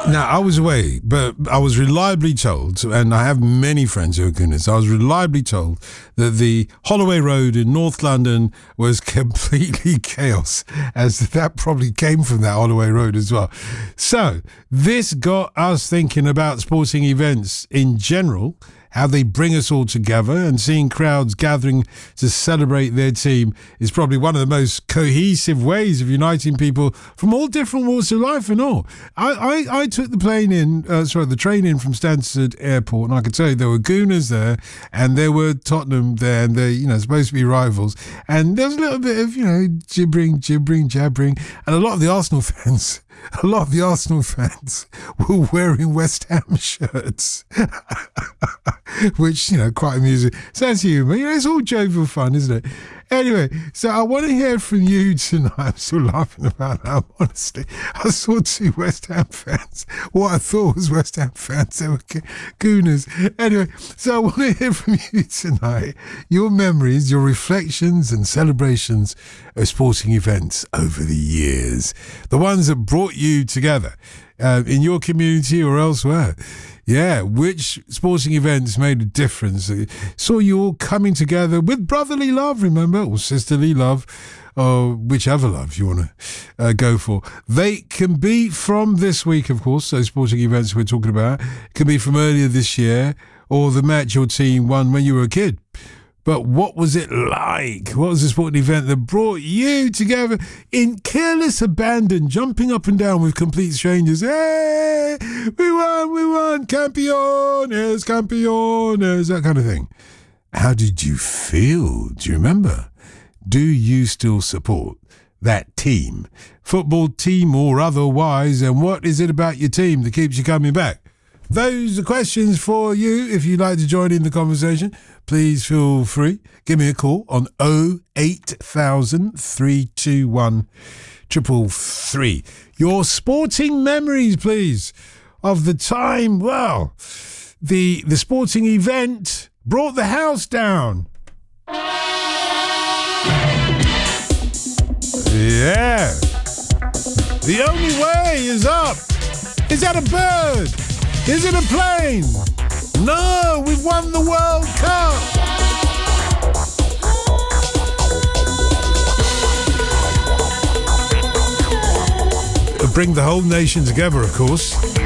Now, I was away, but I was reliably told, and I have many friends who are Gooners, I was reliably told that the Holloway Road in North London was completely chaos, as that probably came from that Holloway Road as well. So, this got us thinking about sporting events in general, how they bring us all together, and seeing crowds gathering to celebrate their team is probably one of the most cohesive ways of uniting people from all different walks of life and all. I took the train in from Stansted Airport, and I could tell you there were Gooners there, and there were Tottenham there, and they're supposed to be rivals. And there was a little bit of, jabbering, and a lot of the Arsenal fans were wearing West Ham shirts, which, quite amusing. So that's humour. It's all jovial fun, isn't it? Anyway, so I want to hear from you tonight. I'm still laughing about that, honestly. I saw two West Ham fans. What I thought was West Ham fans. They were Gooners. Anyway, so I want to hear from you tonight. Your memories, your reflections and celebrations of sporting events over the years. The ones that brought you together in your community or elsewhere. Yeah, which sporting events made a difference? Saw you all coming together with brotherly love, remember, or sisterly love, or whichever love you want to go for. They can be from this week, of course, those sporting events we're talking about. It can be from earlier this year, or the match your team won when you were a kid. But what was it like? What was the sporting event that brought you together in careless abandon, jumping up and down with complete strangers? Hey, we won, campeones, that kind of thing. How did you feel? Do you remember? Do you still support that team? Football team or otherwise, and what is it about your team that keeps you coming back? Those are questions for you. If you'd like to join in the conversation, please feel free. Give me a call on 08000 321 333. Your sporting memories, please, of the time, well, the sporting event brought the house down. Yeah. The only way is up. Is that a bird? Is it a plane? No, we've won the World Cup. Bring the whole nation together, of course.